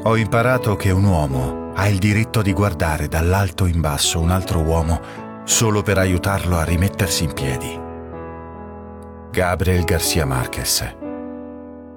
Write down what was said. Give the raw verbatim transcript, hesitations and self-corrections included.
Ho imparato che un uomo ha il diritto di guardare dall'alto in basso un altro uomo solo per aiutarlo a rimettersi in piedi. Gabriel García Márquez.